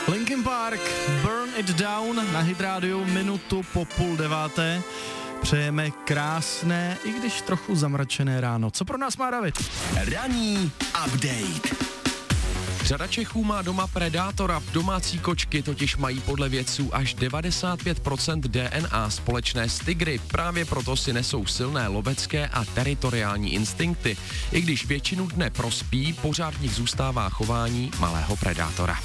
Linkin Park, Burn It Down na Hit Radio minutu po 8:30. Přejeme krásné, i když trochu zamračené ráno. Co pro nás má David? Ranní update. Řada Čechů má doma predátora. Domácí kočky totiž mají podle vědců až 95% DNA společné s tygry. Právě proto si nesou silné lovecké a teritoriální instinkty. I když většinu dne prospí, pořád v nich zůstává chování malého predátora.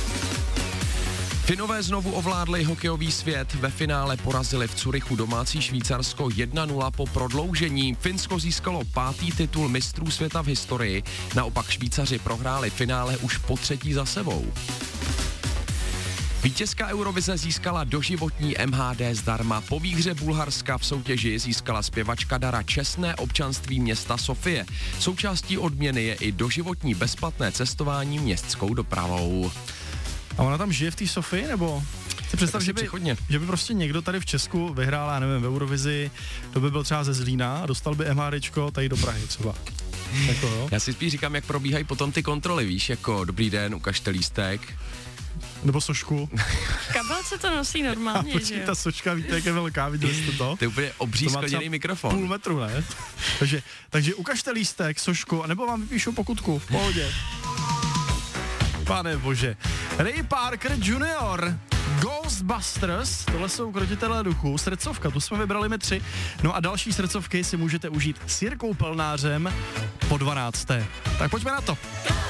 Finové znovu ovládli hokejový svět. Ve finále porazili v Curychu domácí Švýcarsko 1-0 po prodloužení. Finsko získalo 5. titul mistrů světa v historii. Naopak Švýcaři prohráli finále už po 3. za sebou. Vítězka Eurovize získala doživotní MHD zdarma. Po výhře Bulharska v soutěži získala zpěvačka Dara čestné občanství města Sofie. Součástí odměny je i doživotní bezplatné cestování městskou dopravou. A ona tam žije v té Sofii, nebo? Si představ, že by prostě někdo tady v Česku vyhrál, já nevím, v Eurovizi, to by byl třeba ze Zlína a dostal by MHDčko tady do Prahy třeba. Jako, jo? Já si spíš říkám, jak probíhají potom ty kontroly, víš, jako dobrý den, ukažte lístek. Nebo sošku. Kabel se to nosí normálně, počkej, že jo? Ta soška, víte, jak je velká, viděli jste to? To je úplně obří skleněný mikrofon. Půl metru, ne? takže ukažte lístek, sošku, nebo vám vypíšu pokutku, v pohodě. Pane bože. Ray Parker Jr., Ghostbusters, tohle jsou Krotitelé duchů, srdcovka, tu jsme vybrali my 3. No a další srdcovky si můžete užít s Jirkou Pelnářem po 12. Tak pojďme na to.